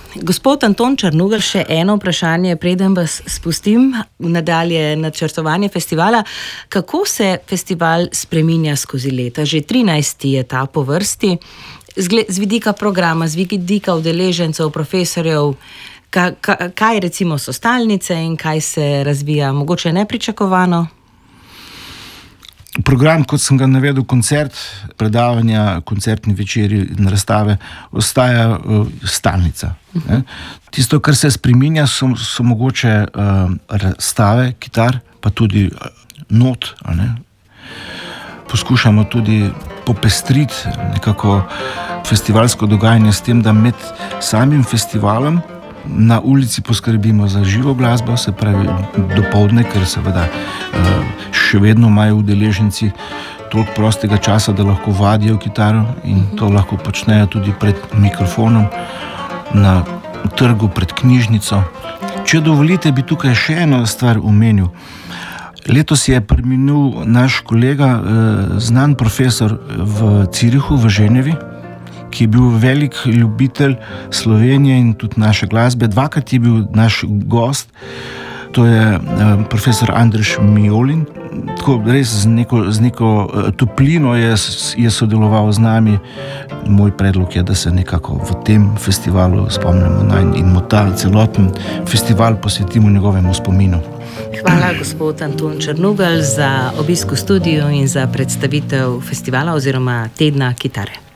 Gospod Anton Črnugelj, še eno vprašanje, preden vas spustim nadalje načrtovanje festivala. Kako se festival spreminja skozi leta? Že 13. je ta po vrsti. Z vidika programa, z vidika udeležencev, profesorjev, kaj recimo so stalnice in kaj se razvija mogoče nepričakovano? Program, kot sem ga navedel, koncert, predavanja, koncertni večeri in razstave, ostaja stalnica. Tisto, kar se spreminja, so mogoče razstave, kitar, pa tudi not. Poskušamo tudi popestriti nekako festivalsko dogajanje s tem, da med samim festivalom na ulici poskrbimo za živo glasbo, se pravi dopoldne, ker seveda še vedno imajo udeleženci toliko prostega časa, da lahko vadijo kitaro in to lahko počnejo tudi pred mikrofonom na trgu, pred knjižnico. Če dovolite, bi tukaj še eno stvar omenil. Letos je preminul naš kolega, znan profesor v Zürichu, v Ženevi, ki je bil velik ljubitelj Slovenije in tudi naše glasbe. Dvakrat je bil naš gost, to je profesor Andreš Mijolin. Tako res z neko toplino je sodeloval z nami. Moj predlog je, da se nekako v tem festivalu spomnimo in mu ta celoten festival posvetimo njegovemu spominu. Hvala, gospod Anton Črnugelj, za obisk v studiu in za predstavitev festivala oziroma tedna kitare.